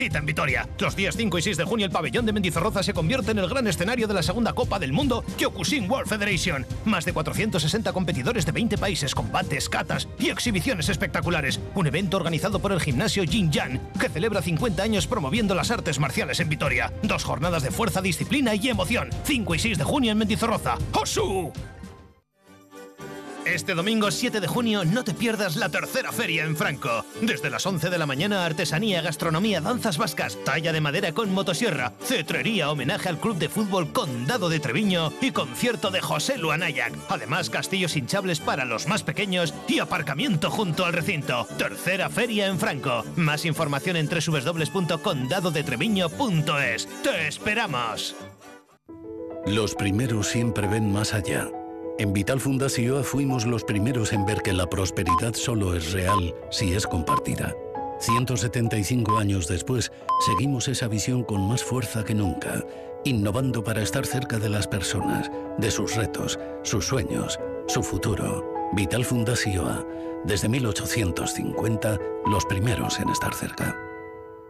Cita en Vitoria. Los días 5 y 6 de junio el pabellón de Mendizorroza se convierte en el gran escenario de la segunda Copa del Mundo Kyokushin World Federation. Más de 460 competidores de 20 países, combates, catas y exhibiciones espectaculares. Un evento organizado por el gimnasio Jin Yang, que celebra 50 años promoviendo las artes marciales en Vitoria. 2 jornadas de fuerza, disciplina y emoción. 5 y 6 de junio en Mendizorroza. ¡Osu! Este domingo 7 de junio no te pierdas la tercera feria en Franco. Desde las 11 de la mañana, artesanía, gastronomía, danzas vascas, talla de madera con motosierra, cetrería, homenaje al Club de Fútbol Condado de Treviño y concierto de José Luanayac. Además, castillos hinchables para los más pequeños y aparcamiento junto al recinto. Tercera feria en Franco. Más información en www.condadodetreviño.es. ¡Te esperamos! Los primeros siempre ven más allá. En Vital Fundació fuimos los primeros en ver que la prosperidad solo es real si es compartida. 175 años después, seguimos esa visión con más fuerza que nunca, innovando para estar cerca de las personas, de sus retos, sus sueños, su futuro. Vital Fundació, desde 1850, los primeros en estar cerca.